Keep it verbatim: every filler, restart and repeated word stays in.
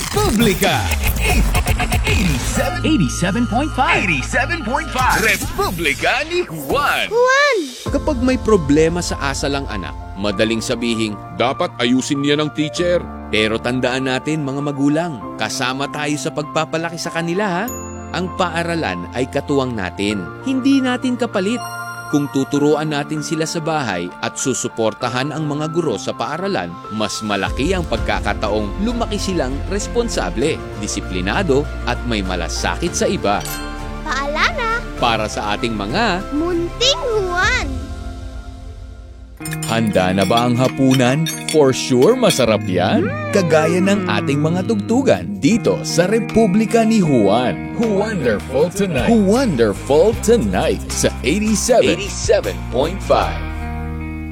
Republika eighty-seven point five. eighty-seven point five Republika ni Juan. Juan! Kapag may problema sa asalang anak, madaling sabihing, dapat ayusin niya ng teacher. Pero tandaan natin mga magulang, kasama tayo sa pagpapalaki sa kanila ha. Ang paaralan ay katuwang natin, hindi natin kapalit. Kung tuturuan natin sila sa bahay at susuportahan ang mga guro sa paaralan, mas malaki ang pagkakataong lumaki silang responsable, disiplinado at may malasakit sa iba. Paalala! Para sa ating mga Munting Juan! handa na ba ang hapunan? For sure masarap yan! Kagaya ng ating mga tugtugan dito sa Republika ni Juan. Wonderful Tonight! Wonderful Tonight sa eighty-seven point five.